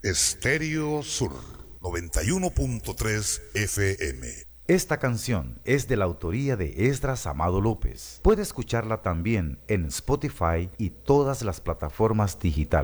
Estéreo Sur 91.3 FM. Esta canción es de la autoría de Esdras Amado López. Puede escucharla también en Spotify y todas las plataformas digitales.